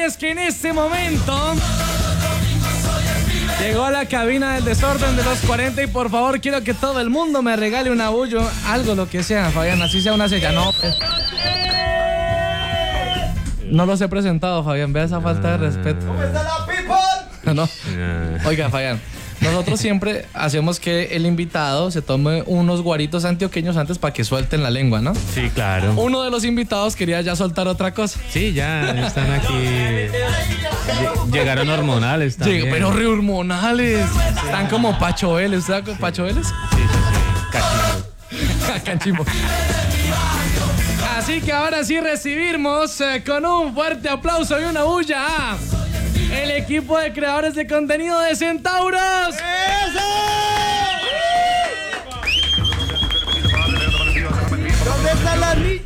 es que en este momento llegó a la cabina del desorden de los 40 y por favor quiero que todo el mundo me regale un abullo, algo, lo que sea, Fabián, así sea una sella, no. No los he presentado, Fabián, vea esa falta de respeto. ¿Cómo está la people? No. Oiga, Fabián, nosotros siempre hacemos que el invitado se tome unos guaritos antioqueños antes para que suelten la lengua, ¿no? Sí, claro. Uno de los invitados quería ya soltar otra cosa. Sí, ya están aquí. Llegaron hormonales también. Pero re hormonales. Están como Pacho Vélez. ¿Usted sabe Pacho Vélez? Sí. Cachimbo. Cachimbo. Así que ahora sí recibimos con un fuerte aplauso y una bulla a el equipo de creadores de contenido de Centauros. ¡Eso! ¿Dónde está la niña?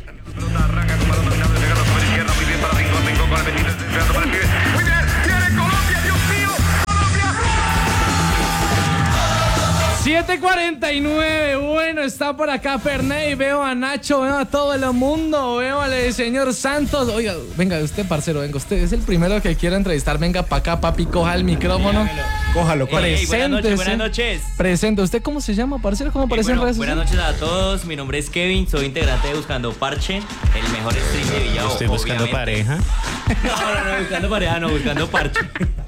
7:49, bueno, está por acá Ferney, veo a Nacho, veo a todo el mundo, veo al señor Santos. Oiga, venga, usted, parcero, venga, usted es el primero que quiero entrevistar, venga para acá, papi, coja el micrófono. Cójalo. Presente. Buenas noches. Presente, ¿usted cómo se llama, parcero? ¿Cómo aparece en redes Buenas sociales? noches a todos, mi nombre es Kevin, soy integrante de Buscando Parche, el mejor stream de Villavo. Estoy buscando obviamente. pareja. No, buscando pareja, no, buscando parche.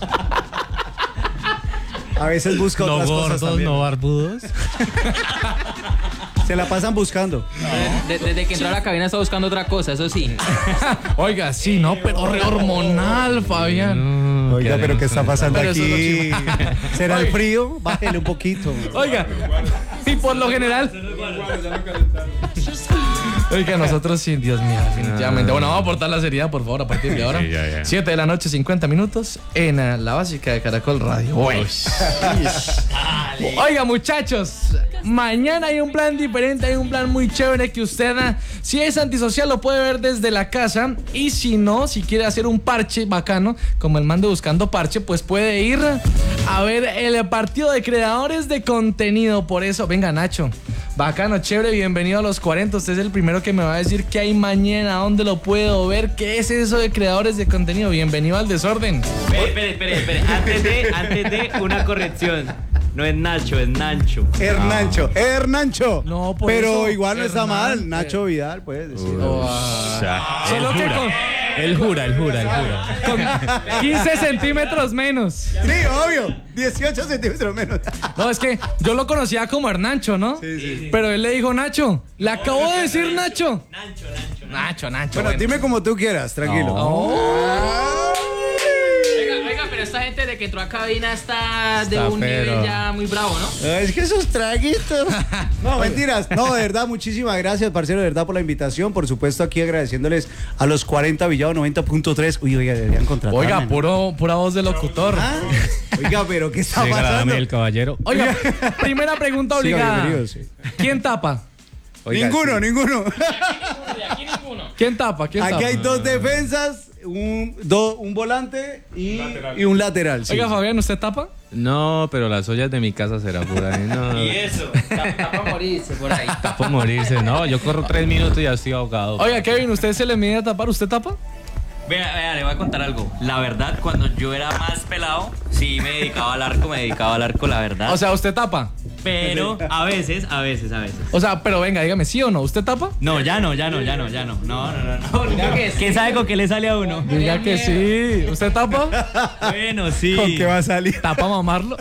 A veces busca No otras cosas gordos, también. no barbudos. Se la pasan buscando. Desde que entró a la cabina está buscando otra cosa, eso sí. Oiga, sí, no, pero re hormonal, Fabián. Oiga, pero ¿qué está pasando Pero eso aquí? es lo ¿Será el frío? Bájele un poquito. Oiga, y por lo general. Oiga, nosotros sí, Dios mío, definitivamente. Bueno, vamos a aportar la seriedad, por favor, a partir de ahora. Sí, ya. 7 de la noche, 50 minutos, en la básica de Caracol Radio. Bueno. Oiga, muchachos, mañana hay un plan diferente, hay un plan muy chévere que usted, si es antisocial, lo puede ver desde la casa. Y si no, si quiere hacer un parche bacano, como el man de Buscando Parche, pues puede ir a ver el partido de creadores de contenido. Por eso, venga, Nacho, bacano, chévere, bienvenido a los 40. Usted es el primero que me va a decir qué hay mañana, dónde lo puedo ver, qué es eso de creadores de contenido. Bienvenido al desorden. Espere. Antes de una corrección. No es Nacho, es Nancho. Hernancho. No, por pero eso, igual no está Hernán, mal. Nacho Vidal, puedes decir. Solo que Él jura. con 15 centímetros menos. Sí, obvio. 18 centímetros menos. No, es que yo lo conocía como Hernancho, ¿no? Sí. Pero él le dijo Nacho. Le acabo de decir Nacho. Nacho. Bueno, dime como tú quieras, tranquilo. Oiga, pero esta gente de que entró a cabina está de un pero- nivel ya muy bravo, ¿no? Es que esos traguitos. No, mentiras. No, de verdad, muchísimas gracias, parcero, de verdad, por la invitación. Por supuesto, aquí agradeciéndoles a los 40 Villavo 90.3. Uy, oiga, deberían contratarme. Oiga, ¿no? pura voz de locutor. Ah, Oiga, pero ¿qué está Llega la pasando? dama y el caballero. Oiga, primera pregunta Siga, obligada. bienvenido, sí. ¿Quién tapa? Oiga, Ninguno. Aquí ninguno. ¿Quién tapa? Aquí hay dos defensas, un volante y un lateral. Sí. Oiga, Fabián, ¿usted tapa? No, pero las ollas de mi casa será pura. No. Y eso. Está para morirse por ahí. Está por morirse. No, yo corro 3 minutos y ya estoy ahogado. Oiga, Kevin, ¿usted se le mide a tapar? ¿Usted tapa? Vea, le voy a contar algo. La verdad, cuando yo era más pelado, sí me dedicaba al arco, la verdad. O sea, ¿usted tapa? Pero a veces. O sea, pero venga, dígame, ¿sí o no? ¿Usted tapa? No, ya no. No. ¿Quién sabe con qué le sale a uno? Diga que sí. ¿Usted tapa? Bueno, sí. ¿Con qué va a salir? ¿Tapa mamarlo?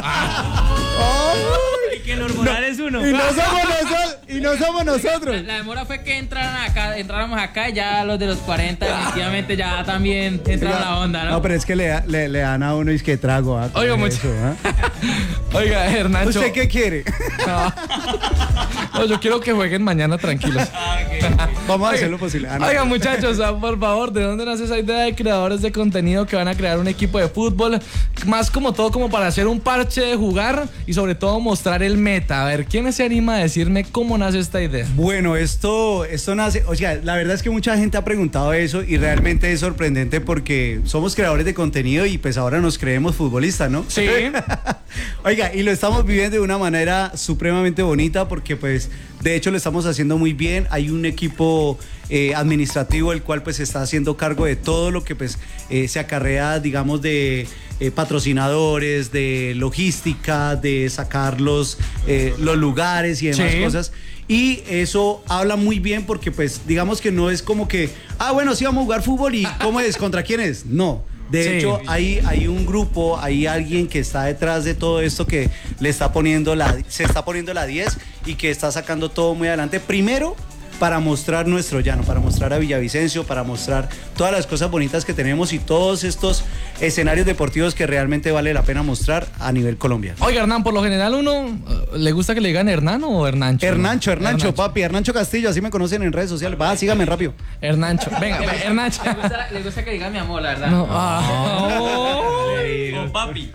Y que el hormonal es uno. Y no somos nosotros. La demora fue que entráramos acá y ya los de los 40 definitivamente ya también entraron a la onda, ¿no? No, pero es que le dan a uno y es que trago. Oiga, Oiga, Hernancho. ¿Usted qué quiere? No, yo quiero que jueguen mañana tranquilos. Vamos a hacer lo posible. Ah, no. Oigan, muchachos, por favor, ¿de dónde nace esa idea de creadores de contenido que van a crear un equipo de fútbol? Más como todo, como para hacer un parche de jugar y sobre todo mostrar el meta. A ver, ¿quién se anima a decirme cómo nace esta idea? Bueno, esto nace, o sea, la verdad es que mucha gente ha preguntado eso y realmente es sorprendente porque somos creadores de contenido y pues ahora nos creemos futbolistas, ¿no? Sí. Oiga, y lo estamos viviendo de una manera supremamente bonita porque pues de hecho lo estamos haciendo muy bien. Hay un equipo administrativo, el cual pues está haciendo cargo de todo lo que pues se acarrea, digamos, de patrocinadores, de logística, de sacar los lugares y demás cosas. Y eso habla muy bien porque pues digamos que no es como que, bueno, sí vamos a jugar fútbol y ¿cómo es? ¿Contra quién es? No. De hecho, hay un grupo, hay alguien que está detrás de todo esto que se está poniendo la 10 y que está sacando todo muy adelante. Primero, para mostrar nuestro llano, para mostrar a Villavicencio, para mostrar todas las cosas bonitas que tenemos y todos estos escenarios deportivos que realmente vale la pena mostrar a nivel colombiano. Oiga, Hernán, por lo general uno, ¿le gusta que le digan Hernán o Hernancho? Hernancho, papi, Hernancho Castillo, así me conocen en redes sociales. Va, síganme rápido. Hernancho, venga, Hernancho. Le gusta que digan mi amor, la verdad. No, O papi.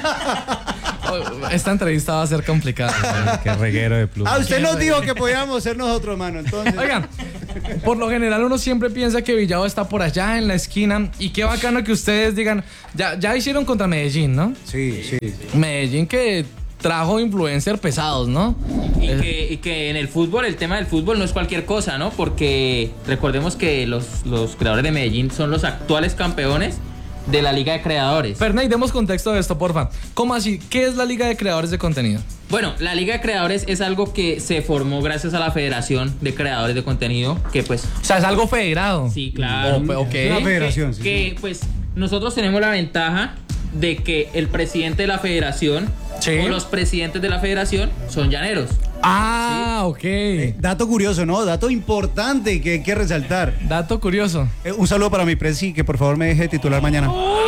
Esta entrevista va a ser complicada. Qué reguero de pluma. Usted nos dijo que podíamos ser nosotros, mano, entonces. Oigan, por lo general uno siempre piensa que Villado está por allá en la esquina y qué bacano que ustedes digan, ya hicieron contra Medellín, ¿no? Sí. Medellín que trajo influencers pesados, ¿no? Y que en el fútbol, el tema del fútbol no es cualquier cosa, ¿no? Porque recordemos que los creadores de Medellín son los actuales campeones de la Liga de Creadores. Ferney, demos contexto de esto, porfa. ¿Cómo así? ¿Qué es la Liga de Creadores de Contenido? Bueno, la Liga de Creadores es algo que se formó gracias a la Federación de Creadores de Contenido, que pues... O sea, es algo federado. Sí, claro. Ok. Una federación, Que pues nosotros tenemos la ventaja de que el presidente de la federación o los presidentes de la federación son llaneros. Ok. Dato curioso, ¿no? Dato importante que hay que resaltar. Dato curioso. Un saludo para mi presi, que por favor me deje titular mañana.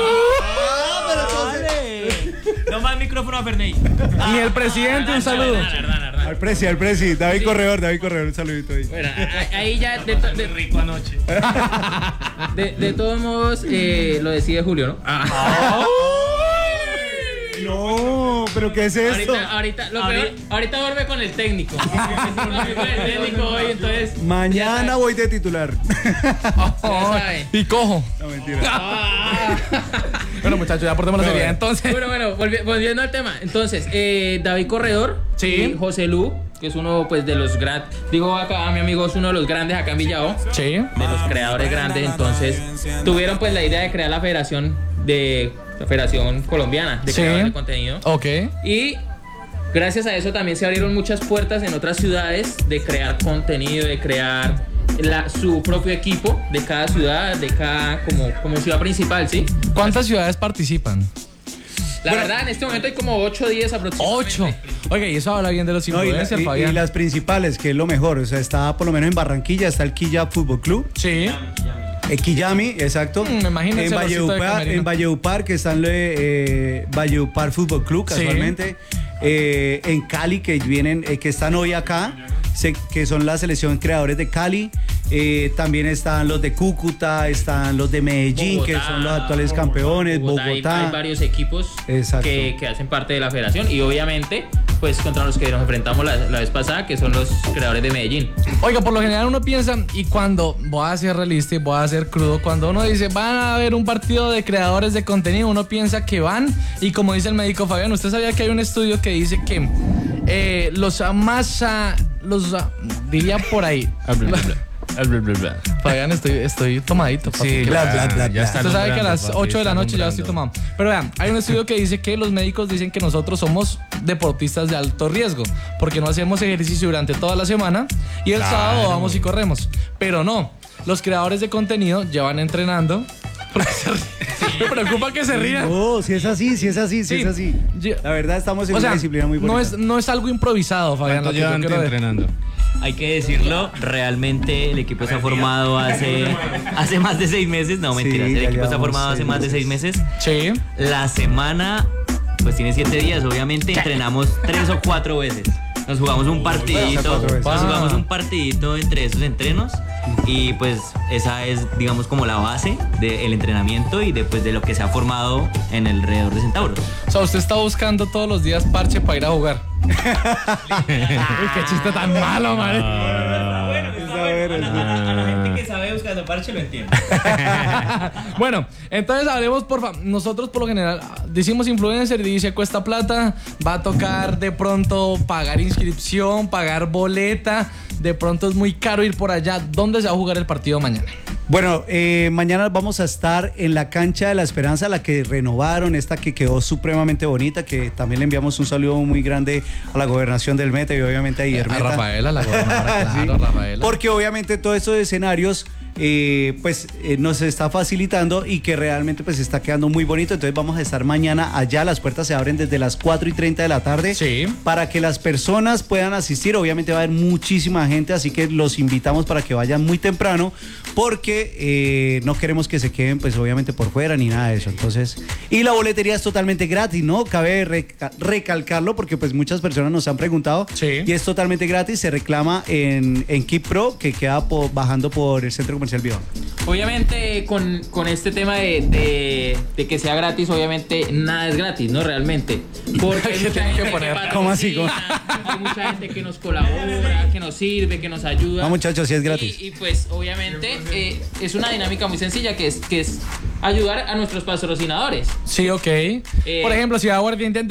No más micrófono a Ferney. Ni el presidente, un saludo. Al presi, David Corredor, un saludito ahí. Bueno, ahí ya de Rico anoche. De todos modos lo decide Julio, ¿no? No, pero ¿qué es esto? Ahorita vuelve con el técnico. Hoy, entonces. Mañana voy de titular. Y cojo. No, mentira. Bueno, muchachos, ya portemos la seriedad entonces. Bueno, volviendo al tema. Entonces, David Corredor Sí. y José Lu, que es uno pues de los grandes, digo acá a mi amigo, es uno de los grandes acá en Villao, Sí. de los creadores grandes. Entonces tuvieron pues la idea de crear la Federación Colombiana de Creadores de Contenido. Ok. Y gracias a eso también se abrieron muchas puertas en otras ciudades de crear contenido, de crear su propio equipo de cada ciudad, de cada como ciudad principal, ¿sí? ¿Cuántas ciudades participan? La verdad, en este momento hay como 8 o 10 aproximadamente. 8. Oiga, y eso habla bien de los No, influencers, y Fabián. las principales, que es lo mejor. O sea, está por lo menos en Barranquilla, está el Quilla Fútbol Club. Sí. Quillami, exacto. Me imagino ese rosito de camerino. En Valledupar, que está en Valledupar Fútbol Club, casualmente. En Cali, que están hoy acá, que son la selección creadores de Cali. También están los de Cúcuta, están los de Medellín, Bogotá, que son los actuales campeones. Bogotá. Hay varios equipos que hacen parte de la federación y obviamente pues contra los que nos enfrentamos la vez pasada, que son los creadores de Medellín. Oiga, por lo general uno piensa, y cuando voy a ser realista y voy a ser crudo, cuando uno dice van a haber un partido de creadores de contenido, uno piensa que van, y como dice el médico Fabián, ¿usted sabía que hay un estudio que dice que diría por ahí? Fabián, estoy tomadito. Sí, papi. ya está. Usted sabe que a las alumbrando, 8 de la papi, noche ya estoy tomado. Pero vean, hay un estudio que dice que los médicos dicen que nosotros somos deportistas de alto riesgo, porque no hacemos ejercicio durante toda la semana y el sábado vamos y corremos. Pero no, los creadores de contenido llevan entrenando. Me preocupa que se rían. Oh, si es así. La verdad, estamos en una disciplina muy bonita. No es algo improvisado, Fabián. ¿Cuánto llevan entrenando? Hay que decirlo, realmente el equipo está formado hace más de 6 meses. No, mentiras, el equipo está formado hace más de 6 meses. Sí. La semana, pues tiene 7 días. Obviamente entrenamos 3 o 4 veces. Nos jugamos un partidito entre esos entrenos y pues esa es, digamos, como la base del entrenamiento y después de lo que se ha formado en el alrededor de Centauros. O sea, usted está buscando todos los días parche para ir a jugar. Uy, qué chiste tan malo, madre. A la gente que sabe buscando parche lo entiende. Bueno, entonces hablemos, porfa. Nosotros por lo general decimos influencer y dice cuesta plata. Va a tocar de pronto pagar inscripción, pagar boleta. de pronto es muy caro ir por allá. ¿Dónde se va a jugar el partido mañana? Bueno, mañana vamos a estar en la cancha de La Esperanza, la que renovaron, esta que quedó supremamente bonita, que también le enviamos un saludo muy grande a la gobernación del Meta y obviamente a Guillermeta. A Rafaela, la gobernadora, claro, Sí. Rafaela. Porque obviamente todos estos escenarios nos está facilitando y que realmente pues está quedando muy bonito. Entonces vamos a estar mañana allá. Las puertas se abren desde las 4:30 de la tarde, Sí. para que las personas puedan asistir. Obviamente va a haber muchísima gente, así que los invitamos para que vayan muy temprano, porque no queremos que se queden pues obviamente por fuera ni nada de eso. Entonces, y la boletería es totalmente gratis, ¿no? Cabe recalcarlo porque pues muchas personas nos han preguntado. Sí. Y es totalmente gratis. Se reclama en Keep Pro, que queda bajando por el Centro Comercial Viva. Obviamente con este tema de que sea gratis, obviamente nada es gratis, ¿no? Realmente. Porque hay ¿Qué mucha tienen que gente poner? patrocina, ¿Cómo así? hay mucha gente que nos colabora, que nos sirve, que nos ayuda. No, muchachos, sí es gratis. Y pues obviamente es una dinámica muy sencilla que es ayudar a nuestros patrocinadores. Sí, ok. Por ejemplo, si va a Aguardiente